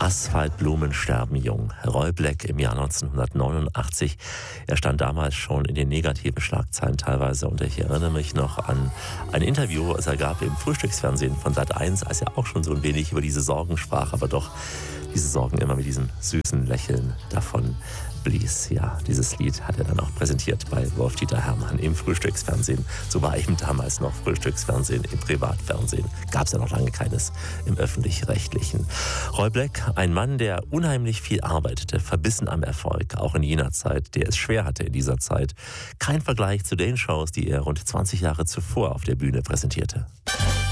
Asphaltblumen sterben jung. Roy Black im Jahr 1989. Er stand damals schon in den negativen Schlagzeilen teilweise und ich erinnere mich noch an ein Interview, das er gab im Frühstücksfernsehen von Sat.1, als er auch schon so ein wenig über diese Sorgen sprach, aber doch diese Sorgen immer mit diesem süßen Lächeln davon blies. Ja, dieses Lied hat er dann auch präsentiert bei Wolf-Dieter Hermann im Frühstücksfernsehen. So war eben damals noch Frühstücksfernsehen im Privatfernsehen. Gab es ja noch lange keines im Öffentlich-Rechtlichen. Roy Black, ein Mann, der unheimlich viel arbeitete, verbissen am Erfolg, auch in jener Zeit, der es schwer hatte in dieser Zeit. Kein Vergleich zu den Shows, die er rund 20 Jahre zuvor auf der Bühne präsentierte.